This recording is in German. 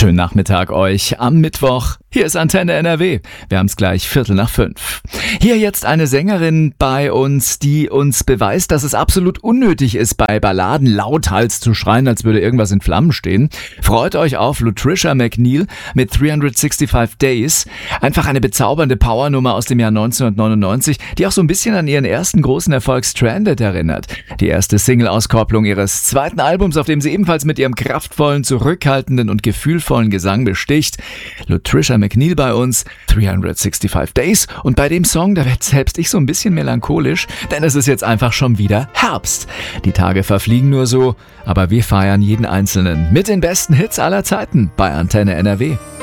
Schönen Nachmittag euch am Mittwoch. Hier ist Antenne NRW. Wir haben es gleich 4:45. Hier jetzt eine Sängerin bei uns, die uns beweist, dass es absolut unnötig ist, bei Balladen lauthals zu schreien, als würde irgendwas in Flammen stehen. Freut euch auf Lutricia McNeil mit 365 Days. Einfach eine bezaubernde Powernummer aus dem Jahr 1999, die auch so ein bisschen an ihren ersten großen Erfolg Stranded erinnert. Die erste Single-Auskopplung ihres zweiten Albums, auf dem sie ebenfalls mit ihrem kraftvollen, zurückhaltenden und gefühlvollen Gesang besticht. Lutricia McNeil bei uns, 365 Days. Und bei dem Song, da werd selbst ich so ein bisschen melancholisch, denn es ist jetzt einfach schon wieder Herbst. Die Tage verfliegen nur so, aber wir feiern jeden einzelnen mit den besten Hits aller Zeiten bei Antenne NRW.